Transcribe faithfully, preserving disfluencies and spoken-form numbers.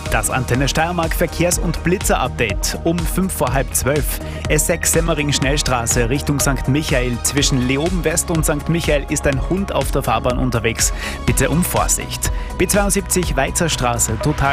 Das Antenne Steiermark Verkehrs- und Blitzer-Update um fünf vor halb zwölf. S sechs Semmering-Schnellstraße Richtung Sankt Michael. Zwischen Leoben West und Sankt Michael ist ein Hund auf der Fahrbahn unterwegs. Bitte um Vorsicht. B zweiundsiebzig Weizerstraße total